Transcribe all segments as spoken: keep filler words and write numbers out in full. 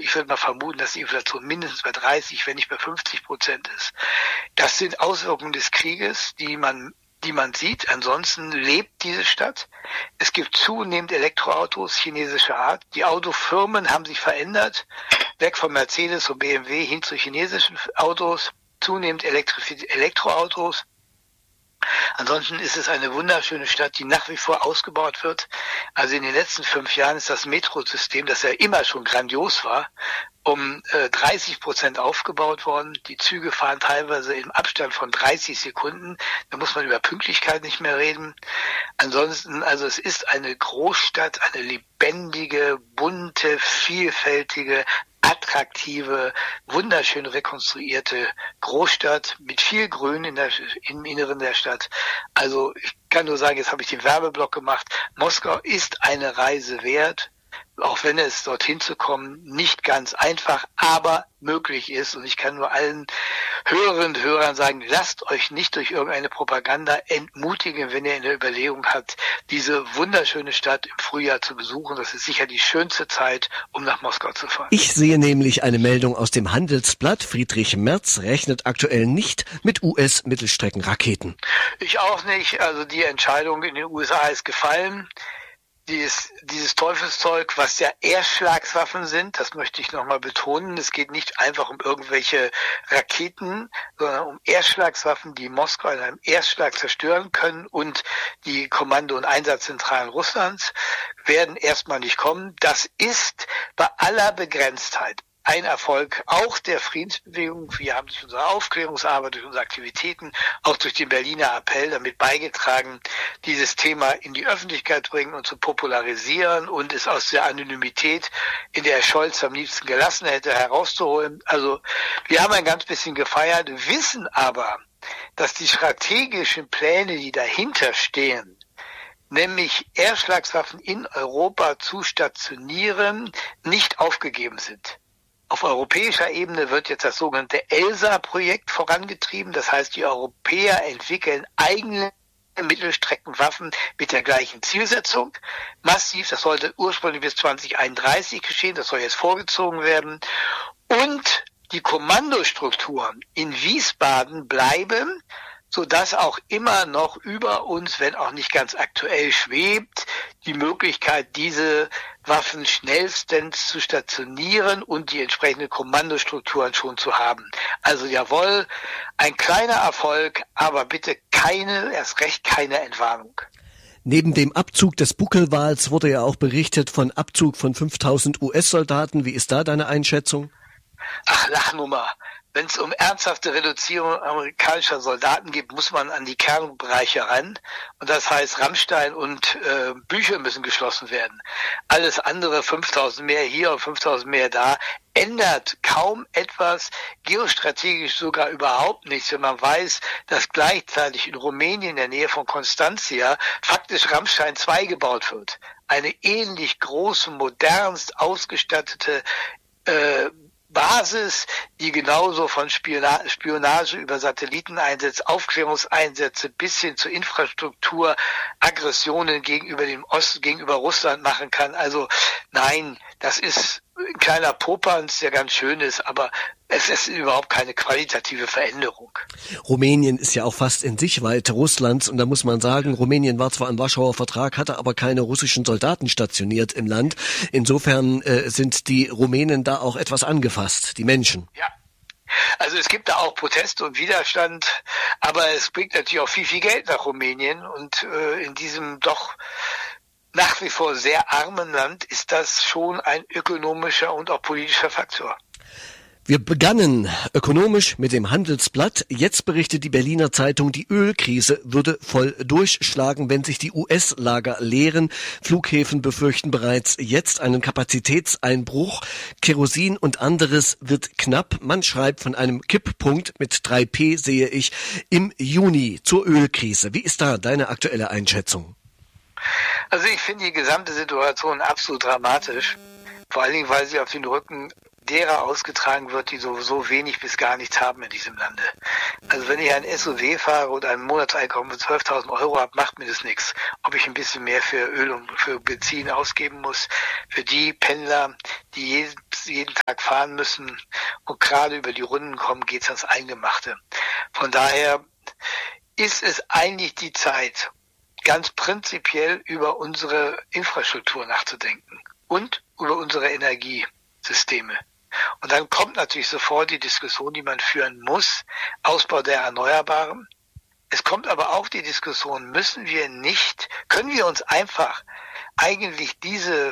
ich würde mal vermuten, dass die Inflation mindestens bei dreißig, wenn nicht bei fünfzig Prozent ist. Das sind Auswirkungen des Krieges, die man die man sieht. Ansonsten lebt diese Stadt. Es gibt zunehmend Elektroautos chinesischer Art. Die Autofirmen haben sich verändert, weg von Mercedes und B M W hin zu chinesischen Autos, zunehmend Elektri- Elektroautos. Ansonsten ist es eine wunderschöne Stadt, die nach wie vor ausgebaut wird. Also in den letzten fünf Jahren ist das Metrosystem, das ja immer schon grandios war, um äh, dreißig Prozent aufgebaut worden. Die Züge fahren teilweise im Abstand von dreißig Sekunden. Da muss man über Pünktlichkeit nicht mehr reden. Ansonsten, also es ist eine Großstadt, eine lebendige, bunte, vielfältige, attraktive, wunderschön rekonstruierte Großstadt mit viel Grün in der, im Inneren der Stadt. Also ich kann nur sagen, jetzt habe ich den Werbeblock gemacht. Moskau ist eine Reise wert, auch wenn es dorthin zu kommen nicht ganz einfach, aber möglich ist. Und ich kann nur allen Hörerinnen und Hörern sagen, lasst euch nicht durch irgendeine Propaganda entmutigen, wenn ihr in der Überlegung habt, diese wunderschöne Stadt im Frühjahr zu besuchen. Das ist sicher die schönste Zeit, um nach Moskau zu fahren. Ich sehe nämlich eine Meldung aus dem Handelsblatt. Friedrich Merz rechnet aktuell nicht mit U S-Mittelstreckenraketen. Ich auch nicht. Also die Entscheidung in den U S A ist gefallen. Dieses, dieses Teufelszeug, was ja Erstschlagswaffen sind, das möchte ich nochmal betonen. Es geht nicht einfach um irgendwelche Raketen, sondern um Erstschlagswaffen, die Moskau in einem Erstschlag zerstören können, und die Kommando- und Einsatzzentralen Russlands werden erstmal nicht kommen. Das ist bei aller Begrenztheit ein Erfolg auch der Friedensbewegung. Wir haben durch unsere Aufklärungsarbeit, durch unsere Aktivitäten, auch durch den Berliner Appell damit beigetragen, dieses Thema in die Öffentlichkeit bringen und zu popularisieren und es aus der Anonymität, in der Scholz am liebsten gelassen hätte, herauszuholen. Also wir haben ein ganz bisschen gefeiert, wissen aber, dass die strategischen Pläne, die dahinter stehen, nämlich Erstschlagswaffen in Europa zu stationieren, nicht aufgegeben sind. Auf europäischer Ebene wird jetzt das sogenannte ELSA-Projekt vorangetrieben. Das heißt, die Europäer entwickeln eigene Mittelstreckenwaffen mit der gleichen Zielsetzung. Massiv, das sollte ursprünglich bis zwanzig einunddreißig geschehen, das soll jetzt vorgezogen werden. Und die Kommandostrukturen in Wiesbaden bleiben, sodass auch immer noch über uns, wenn auch nicht ganz aktuell, schwebt die Möglichkeit, diese Waffen schnellstens zu stationieren und die entsprechenden Kommandostrukturen schon zu haben. Also jawohl, ein kleiner Erfolg, aber bitte keine, erst recht keine Entwarnung. Neben dem Abzug des Buckelwals wurde ja auch berichtet von Abzug von fünftausend U S-Soldaten. Wie ist da deine Einschätzung? Ach, Lachnummer. Wenn es um ernsthafte Reduzierung amerikanischer Soldaten geht, muss man an die Kernbereiche ran. Und das heißt, Rammstein und äh, Bücher müssen geschlossen werden. Alles andere, fünftausend mehr hier und fünftausend mehr da, ändert kaum etwas, geostrategisch sogar überhaupt nichts, wenn man weiß, dass gleichzeitig in Rumänien in der Nähe von Constantia faktisch Rammstein zwei gebaut wird. Eine ähnlich große, modernst ausgestattete äh, Basis, die genauso von Spionage, Spionage über Satelliteneinsätze, Aufklärungseinsätze bis hin zu Infrastruktur, Aggressionen gegenüber dem Osten, gegenüber Russland machen kann. Also nein, das ist ein kleiner Popanz, der ganz schön ist, aber es ist überhaupt keine qualitative Veränderung. Rumänien ist ja auch fast in Sichtweite Russlands, und da muss man sagen, Rumänien war zwar im Warschauer Vertrag, hatte aber keine russischen Soldaten stationiert im Land. Insofern äh, sind die Rumänen da auch etwas angefasst, die Menschen. Ja. Also es gibt da auch Proteste und Widerstand, aber es bringt natürlich auch viel, viel Geld nach Rumänien, und äh, in diesem doch nach wie vor sehr armen Land ist das schon ein ökonomischer und auch politischer Faktor. Wir begannen ökonomisch mit dem Handelsblatt. Jetzt berichtet die Berliner Zeitung, die Ölkrise würde voll durchschlagen, wenn sich die U S-Lager leeren. Flughäfen befürchten bereits jetzt einen Kapazitätseinbruch. Kerosin und anderes wird knapp. Man schreibt von einem Kipppunkt mit drei P, sehe ich, im Juni zur Ölkrise. Wie ist da deine aktuelle Einschätzung? Also ich finde die gesamte Situation absolut dramatisch, vor allen Dingen, weil sie auf den Rücken derer ausgetragen wird, die sowieso wenig bis gar nichts haben in diesem Lande. Also wenn ich ein S U V fahre und ein Monatseinkommen von zwölftausend Euro habe, macht mir das nichts. Ob ich ein bisschen mehr für Öl und für Benzin ausgeben muss, für die Pendler, die jeden, jeden Tag fahren müssen und gerade über die Runden kommen, geht's ans Eingemachte. Von daher ist es eigentlich die Zeit, ganz prinzipiell über unsere Infrastruktur nachzudenken und über unsere Energiesysteme. Und dann kommt natürlich sofort die Diskussion, die man führen muss, Ausbau der Erneuerbaren. Es kommt aber auch die Diskussion, müssen wir nicht, können wir uns einfach eigentlich diese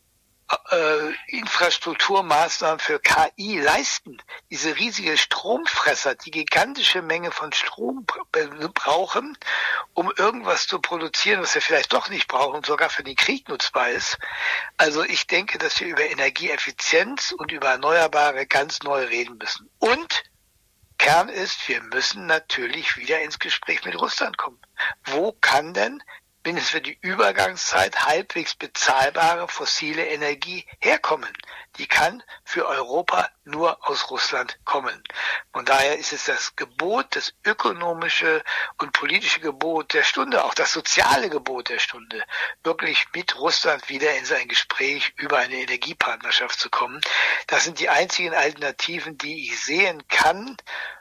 äh, Infrastrukturmaßnahmen für K I leisten, diese riesige Stromfresser, die gigantische Menge von Strom brauchen, um irgendwas zu produzieren, was wir vielleicht doch nicht brauchen und sogar für den Krieg nutzbar ist. Also ich denke, dass wir über Energieeffizienz und über Erneuerbare ganz neu reden müssen. Und Kern ist, wir müssen natürlich wieder ins Gespräch mit Russland kommen. Wo kann denn mindestens für die Übergangszeit halbwegs bezahlbare fossile Energie herkommen? Die kann für Europa nur aus Russland kommen. Von daher ist es das Gebot, das ökonomische und politische Gebot der Stunde, auch das soziale Gebot der Stunde, wirklich mit Russland wieder in sein Gespräch über eine Energiepartnerschaft zu kommen. Das sind die einzigen Alternativen, die ich sehen kann,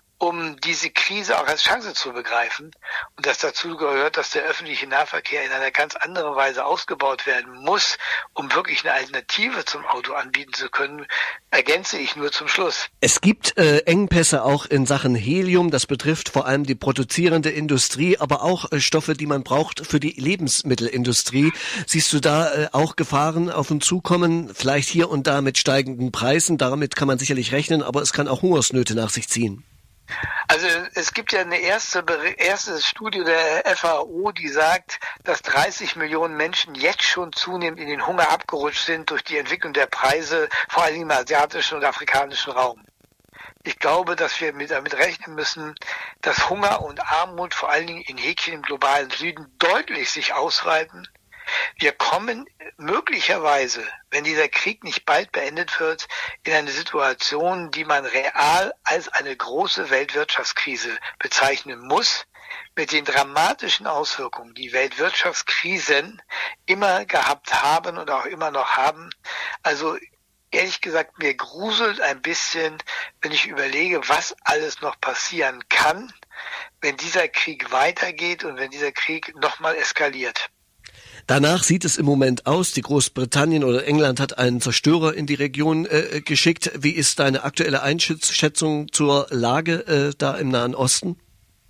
um diese Krise auch als Chance zu begreifen. Und das dazu gehört, dass der öffentliche Nahverkehr in einer ganz anderen Weise ausgebaut werden muss, um wirklich eine Alternative zum Auto anbieten zu können, ergänze ich nur zum Schluss. Es gibt äh, Engpässe auch in Sachen Helium. Das betrifft vor allem die produzierende Industrie, aber auch äh, Stoffe, die man braucht für die Lebensmittelindustrie. Siehst du da äh, auch Gefahren auf uns zukommen? Vielleicht hier und da mit steigenden Preisen. Damit kann man sicherlich rechnen, aber es kann auch Hungersnöte nach sich ziehen. Also es gibt ja eine erste, erste Studie der F A O, die sagt, dass dreißig Millionen Menschen jetzt schon zunehmend in den Hunger abgerutscht sind durch die Entwicklung der Preise, vor allem im asiatischen und afrikanischen Raum. Ich glaube, dass wir mit, damit rechnen müssen, dass Hunger und Armut vor allen Dingen in Häkchen im globalen Süden deutlich sich ausweiten. Wir kommen möglicherweise, wenn dieser Krieg nicht bald beendet wird, in eine Situation, die man real als eine große Weltwirtschaftskrise bezeichnen muss, mit den dramatischen Auswirkungen, die Weltwirtschaftskrisen immer gehabt haben und auch immer noch haben. Also ehrlich gesagt, mir gruselt ein bisschen, wenn ich überlege, was alles noch passieren kann, wenn dieser Krieg weitergeht und wenn dieser Krieg nochmal eskaliert. Danach sieht es im Moment aus, die Großbritannien oder England hat einen Zerstörer in die Region äh, geschickt. Wie ist deine aktuelle Einschätzung zur Lage äh, da im Nahen Osten?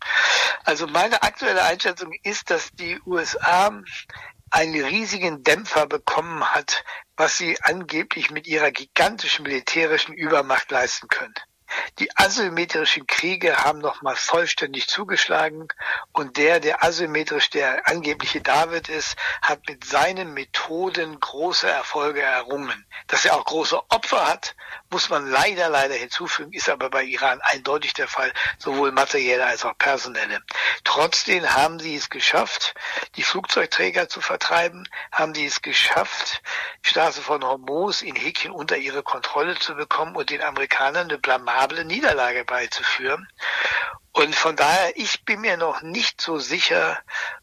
Also meine aktuelle Einschätzung ist, dass die U S A einen riesigen Dämpfer bekommen hat, was sie angeblich mit ihrer gigantischen militärischen Übermacht leisten können. Die asymmetrischen Kriege haben nochmal vollständig zugeschlagen und der, der asymmetrisch der angebliche David ist, hat mit seinen Methoden große Erfolge errungen. Dass er auch große Opfer hat, muss man leider, leider hinzufügen, ist aber bei Iran eindeutig der Fall, sowohl materielle als auch personelle. Trotzdem haben sie es geschafft, die Flugzeugträger zu vertreiben, haben sie es geschafft, die Straße von Hormuz in Häkchen unter ihre Kontrolle zu bekommen und den Amerikanern eine blamable Niederlage beizuführen. Und von daher, ich bin mir noch nicht so sicher,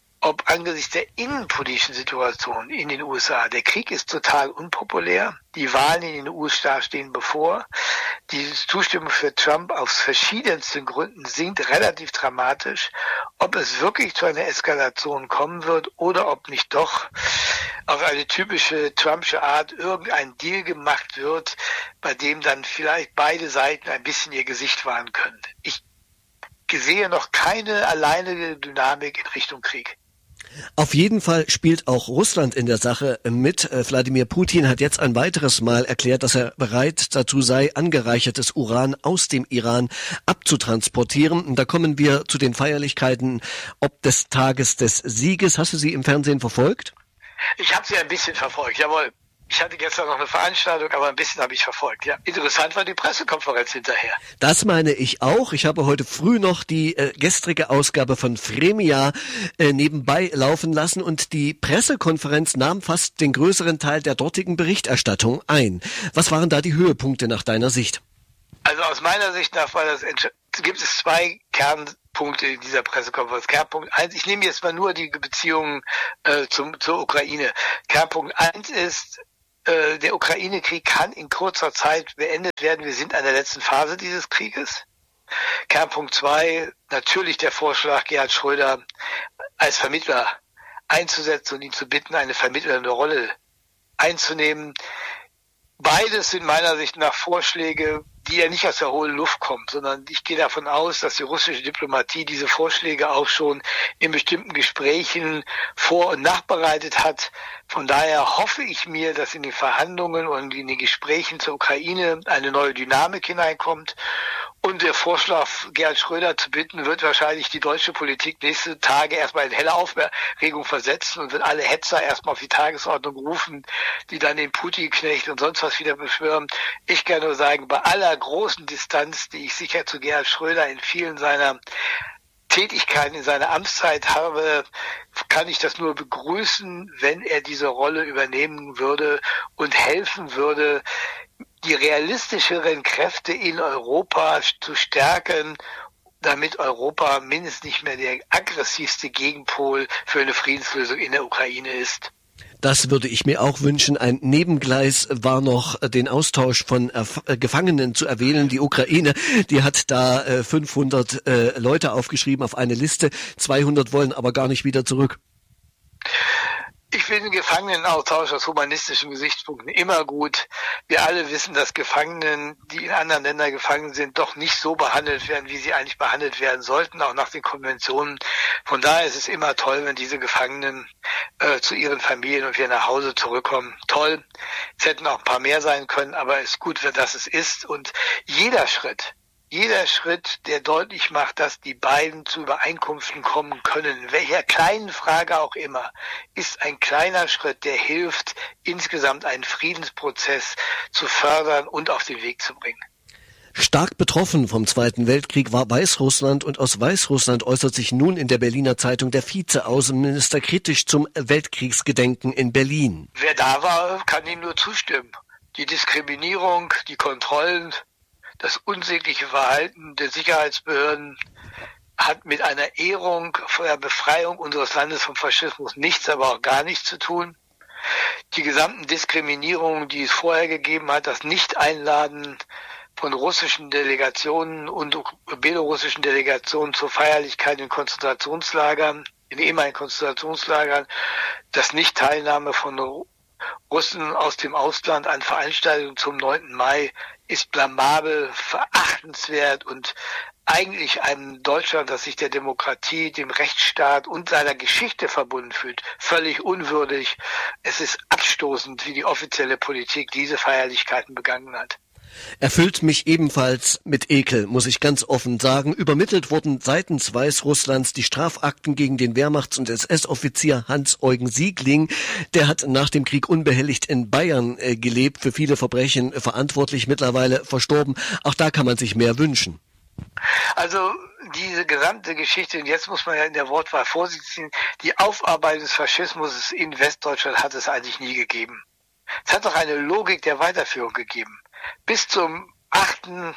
ob angesichts der innenpolitischen Situation in den U S A, der Krieg ist total unpopulär, die Wahlen in den U S A stehen bevor, die Zustimmung für Trump aus verschiedensten Gründen sinkt relativ dramatisch, ob es wirklich zu einer Eskalation kommen wird oder ob nicht doch auf eine typische Trumpsche Art irgendein Deal gemacht wird, bei dem dann vielleicht beide Seiten ein bisschen ihr Gesicht wahren können. Ich sehe noch keine alleinige Dynamik in Richtung Krieg. Auf jeden Fall spielt auch Russland in der Sache mit. Wladimir Putin hat jetzt ein weiteres Mal erklärt, dass er bereit dazu sei, angereichertes Uran aus dem Iran abzutransportieren. Und da kommen wir zu den Feierlichkeiten ob des Tages des Sieges. Hast du sie im Fernsehen verfolgt? Ich habe sie ein bisschen verfolgt, jawohl. Ich hatte gestern noch eine Veranstaltung, aber ein bisschen habe ich verfolgt, ja. Interessant war die Pressekonferenz hinterher. Das meine ich auch. Ich habe heute früh noch die äh, gestrige Ausgabe von Vremia äh, nebenbei laufen lassen und die Pressekonferenz nahm fast den größeren Teil der dortigen Berichterstattung ein. Was waren da die Höhepunkte nach deiner Sicht? Also aus meiner Sicht nach war das, gibt es zwei Kernpunkte in dieser Pressekonferenz. Kernpunkt eins, ich nehme jetzt mal nur die Beziehungen äh, zum, zur Ukraine. Kernpunkt eins ist, der Ukraine-Krieg kann in kurzer Zeit beendet werden. Wir sind an der letzten Phase dieses Krieges. Kernpunkt zwei, natürlich der Vorschlag, Gerhard Schröder als Vermittler einzusetzen und ihn zu bitten, eine vermittelnde Rolle einzunehmen. Beides sind meiner Sicht nach Vorschläge, die ja nicht aus der hohlen Luft kommen, sondern ich gehe davon aus, dass die russische Diplomatie diese Vorschläge auch schon in bestimmten Gesprächen vor- und nachbereitet hat. Von daher hoffe ich mir, dass in den Verhandlungen und in den Gesprächen zur Ukraine eine neue Dynamik hineinkommt. Und der Vorschlag, Gerhard Schröder zu bitten, wird wahrscheinlich die deutsche Politik nächste Tage erstmal in helle Aufregung versetzen und wird alle Hetzer erstmal auf die Tagesordnung rufen, die dann den Putin-Knecht und sonst was wieder beschwören. Ich kann nur sagen, bei aller großen Distanz, die ich sicher zu Gerhard Schröder in vielen seiner Tätigkeiten in seiner Amtszeit habe, kann ich das nur begrüßen, wenn er diese Rolle übernehmen würde und helfen würde, die realistischeren Kräfte in Europa zu stärken, damit Europa mindestens nicht mehr der aggressivste Gegenpol für eine Friedenslösung in der Ukraine ist. Das würde ich mir auch wünschen. Ein Nebengleis war noch den Austausch von äh, Gefangenen zu erwähnen. Die Ukraine, die hat da äh, fünfhundert äh, Leute aufgeschrieben auf eine Liste. zweihundert wollen aber gar nicht wieder zurück. Ich finde den Gefangenenaustausch aus humanistischen Gesichtspunkten immer gut. Wir alle wissen, dass Gefangenen, die in anderen Ländern gefangen sind, doch nicht so behandelt werden, wie sie eigentlich behandelt werden sollten, auch nach den Konventionen. Von daher ist es immer toll, wenn diese Gefangenen äh, zu ihren Familien und wieder nach Hause zurückkommen. Toll. Es hätten auch ein paar mehr sein können, aber es ist gut, dass es ist. Und jeder Schritt, Jeder Schritt, der deutlich macht, dass die beiden zu Übereinkünften kommen können, in welcher kleinen Frage auch immer, ist ein kleiner Schritt, der hilft, insgesamt einen Friedensprozess zu fördern und auf den Weg zu bringen. Stark betroffen vom Zweiten Weltkrieg war Weißrussland und aus Weißrussland äußert sich nun in der Berliner Zeitung der Vize-Außenminister kritisch zum Weltkriegsgedenken in Berlin. Wer da war, kann ihm nur zustimmen. Die Diskriminierung, die Kontrollen, das unsägliche Verhalten der Sicherheitsbehörden hat mit einer Ehrung vor der Befreiung unseres Landes vom Faschismus nichts, aber auch gar nichts zu tun. Die gesamten Diskriminierungen, die es vorher gegeben hat, das Nicht-Einladen von russischen Delegationen und belarussischen Delegationen zur Feierlichkeit in Konzentrationslagern, in ehemaligen Konzentrationslagern, das Nicht-Teilnahme von Russen aus dem Ausland an Veranstaltungen zum neunten Mai ist blamabel, verachtenswert und eigentlich einem Deutschland, das sich der Demokratie, dem Rechtsstaat und seiner Geschichte verbunden fühlt, völlig unwürdig. Es ist abstoßend, wie die offizielle Politik diese Feierlichkeiten begangen hat. Erfüllt mich ebenfalls mit Ekel, muss ich ganz offen sagen. Übermittelt wurden seitens Weißrusslands die Strafakten gegen den Wehrmachts- und S S-Offizier Hans-Eugen Siegling. Der hat nach dem Krieg unbehelligt in Bayern äh, gelebt, für viele Verbrechen äh, verantwortlich, mittlerweile verstorben. Auch da kann man sich mehr wünschen. Also diese gesamte Geschichte, und jetzt muss man ja in der Wortwahl Vorsicht ziehen, die Aufarbeitung des Faschismus in Westdeutschland hat es eigentlich nie gegeben. Es hat doch eine Logik der Weiterführung gegeben. Bis zum achten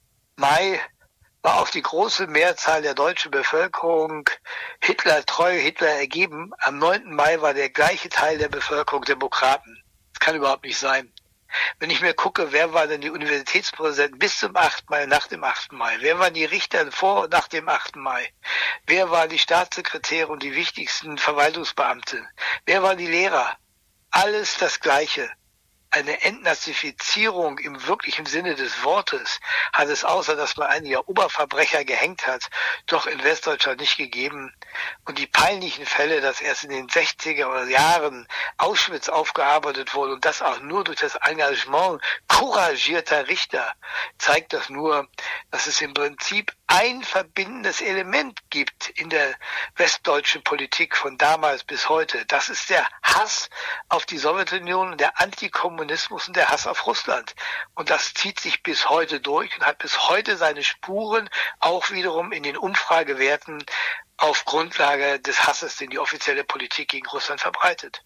Mai war auch die große Mehrzahl der deutschen Bevölkerung Hitler treu, Hitler ergeben. Am neunten Mai war der gleiche Teil der Bevölkerung Demokraten. Das kann überhaupt nicht sein. Wenn ich mir gucke, wer waren denn die Universitätspräsidenten bis zum achten Mai, nach dem achten Mai? Wer waren die Richter vor und nach dem achten Mai? Wer waren die Staatssekretäre und die wichtigsten Verwaltungsbeamte? Wer waren die Lehrer? Alles das Gleiche. Eine Entnazifizierung im wirklichen Sinne des Wortes hat es, außer dass man einige Oberverbrecher gehängt hat, doch in Westdeutschland nicht gegeben. Und die peinlichen Fälle, dass erst in den sechziger Jahren Auschwitz aufgearbeitet wurde und das auch nur durch das Engagement couragierter Richter, zeigt das nur, dass es im Prinzip ein verbindendes Element gibt in der westdeutschen Politik von damals bis heute. Das ist der Hass auf die Sowjetunion, der Antikommunismus und der Hass auf Russland. Und das zieht sich bis heute durch und hat bis heute seine Spuren auch wiederum in den Umfragewerten auf Grundlage des Hasses, den die offizielle Politik gegen Russland verbreitet.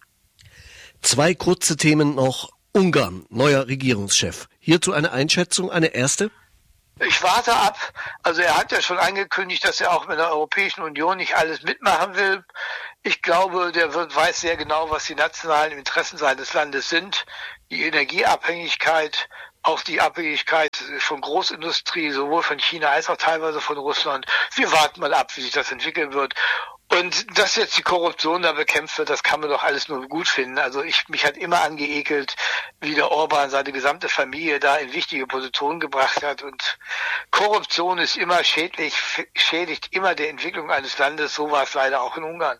Zwei kurze Themen noch. Ungarn, neuer Regierungschef. Hierzu eine Einschätzung, eine erste? Ich warte ab. Also er hat ja schon angekündigt, dass er auch mit der Europäischen Union nicht alles mitmachen will. Ich glaube, der wird, weiß sehr genau, was die nationalen Interessen seines Landes sind. Die Energieabhängigkeit, auch die Abhängigkeit von Großindustrie, sowohl von China als auch teilweise von Russland. Wir warten mal ab, wie sich das entwickeln wird. Und dass jetzt die Korruption da bekämpft wird, das kann man doch alles nur gut finden. Also ich, mich hat immer angeekelt, wie der Orban seine gesamte Familie da in wichtige Positionen gebracht hat. Und Korruption ist immer schädlich, schädigt immer der Entwicklung eines Landes. So war es leider auch in Ungarn.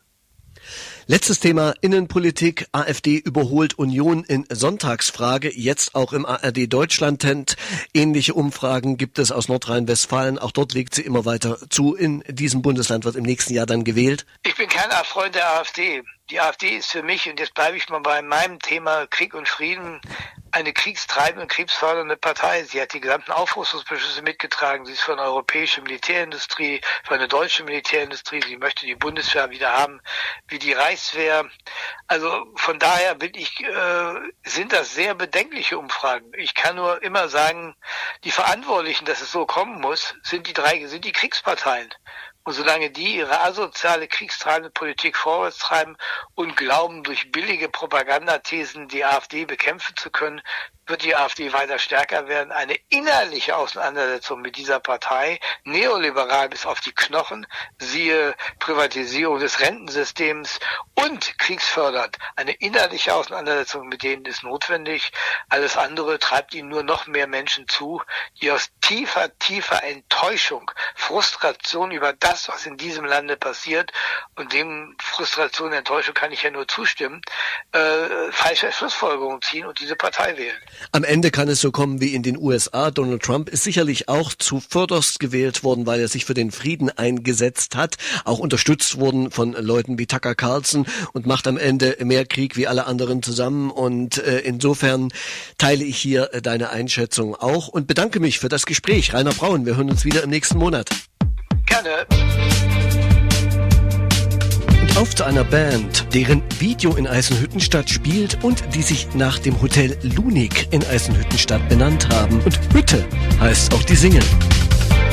Letztes Thema, Innenpolitik. AfD überholt Union in Sonntagsfrage, jetzt auch im A R D Deutschland-Tent. Ähnliche Umfragen gibt es aus Nordrhein-Westfalen. Auch dort legt sie immer weiter zu. In diesem Bundesland wird im nächsten Jahr dann gewählt. Ich bin kein Freund der AfD. Die AfD ist für mich, und jetzt bleibe ich mal bei meinem Thema Krieg und Frieden, eine kriegstreibende und kriegsfördernde Partei. Sie hat die gesamten Aufrüstungsbeschlüsse mitgetragen. Sie ist für eine europäische Militärindustrie, für eine deutsche Militärindustrie. Sie möchte die Bundeswehr wieder haben wie die Reichswehr. Also von daher bin ich, äh, sind das sehr bedenkliche Umfragen. Ich kann nur immer sagen, die Verantwortlichen, dass es so kommen muss, sind die drei, sind die Kriegsparteien. Und solange die ihre asoziale, kriegstreibende Politik vorwärts treiben und glauben, durch billige Propagandathesen die AfD bekämpfen zu können, wird die AfD weiter stärker werden. Eine innerliche Auseinandersetzung mit dieser Partei, neoliberal bis auf die Knochen, siehe Privatisierung des Rentensystems und kriegsfördernd. Eine innerliche Auseinandersetzung mit denen ist notwendig. Alles andere treibt ihnen nur noch mehr Menschen zu, die aus tiefer, tiefer Enttäuschung, Frustration über das, was in diesem Lande passiert, und dem Frustration, Enttäuschung kann ich ja nur zustimmen, äh, falsche Schlussfolgerungen ziehen und diese Partei wählen. Am Ende kann es so kommen wie in den U S A. Donald Trump ist sicherlich auch zuvörderst gewählt worden, weil er sich für den Frieden eingesetzt hat, auch unterstützt worden von Leuten wie Tucker Carlson, und macht am Ende mehr Krieg wie alle anderen zusammen. Und äh, insofern teile ich hier äh, deine Einschätzung auch und bedanke mich für das Gespräch. Rainer Braun, wir hören uns wieder im nächsten Monat. Gerne. Auf zu einer Band, deren Video in Eisenhüttenstadt spielt und die sich nach dem Hotel Lunik in Eisenhüttenstadt benannt haben. Und Hütte heißt auch die Single.